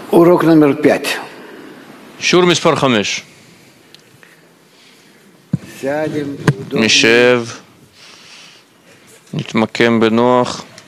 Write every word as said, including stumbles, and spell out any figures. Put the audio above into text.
урок номер пять. שיעור מספר חמש. סעדים, נשב, נתמקם בנוח.